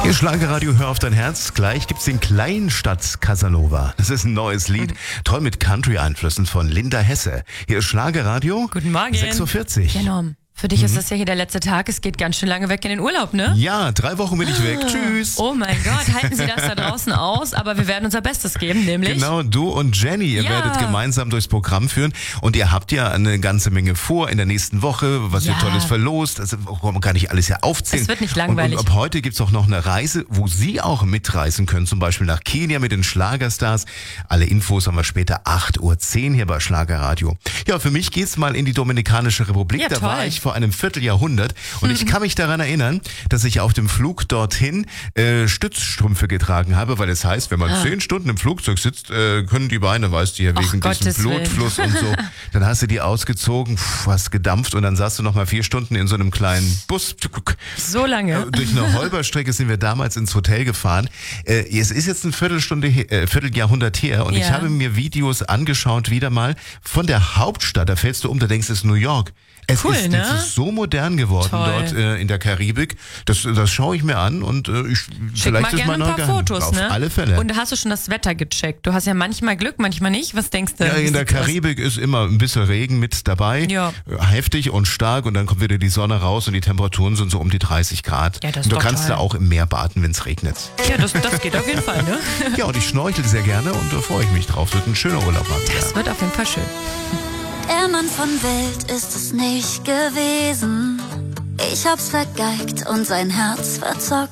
Hier Schlagerradio, hör auf dein Herz. Gleich gibt's den Kleinstadt Casanova. Das ist ein neues Lied, toll mit Country-Einflüssen von Linda Hesse. Hier ist Schlagerradio. Guten Morgen. 6.40 Uhr. Ja, Norm. Für dich ist das ja hier der letzte Tag. Es geht ganz schön lange weg in den Urlaub, ne? Ja, 3 Wochen bin ich weg. Tschüss. Oh mein Gott, halten Sie das da draußen aus, aber wir werden unser Bestes geben, nämlich... Genau, du und Jenny, ihr werdet gemeinsam durchs Programm führen und ihr habt ja eine ganze Menge vor in der nächsten Woche, was ihr Tolles verlost. Also man kann nicht alles ja aufzählen. Es wird nicht langweilig. Und ab heute gibt's auch noch eine Reise, wo Sie auch mitreisen können, zum Beispiel nach Kenia mit den Schlagerstars. Alle Infos haben wir später 8.10 Uhr hier bei Schlagerradio. Ja, für mich geht's mal in die Dominikanische Republik. Ja, da toll. war ich vor einem Vierteljahrhundert und ich kann mich daran erinnern, dass ich auf dem Flug dorthin Stützstrümpfe getragen habe, weil es heißt, wenn man 10 Stunden im Flugzeug sitzt, können die Beine, weißt du, hier wegen diesem Blutfluss und so. Dann hast du die ausgezogen, hast gedampft und dann saßt du noch mal 4 Stunden in so einem kleinen Bus. So lange. Durch eine Holperstrecke sind wir damals ins Hotel gefahren. Es ist jetzt ein Vierteljahrhundert her und ich habe mir Videos angeschaut, wieder mal von der Hauptstadt. Da fällst du um, da denkst du, es ist New York. Es ist so modern geworden dort in der Karibik. Das schaue ich mir an und vielleicht ist mal gerne ein paar Fotos, auf alle Fälle. Und hast du schon das Wetter gecheckt? Du hast ja manchmal Glück, manchmal nicht. Was denkst du? Ja, in der Karibik ist immer ein bisschen Regen mit dabei. Ja. Heftig und stark und dann kommt wieder die Sonne raus und die Temperaturen sind so um die 30 Grad. Ja, das ist und du kannst da auch im Meer baden, wenn es regnet. Ja, das geht auf jeden Fall, ne? Ja, und ich schnorchel sehr gerne und da freue ich mich drauf. Wird ein schöner Urlaub haben. Das wird auf jeden Fall schön. Der Mann von Welt ist es nicht gewesen. Ich hab's vergeigt und sein Herz verzockt.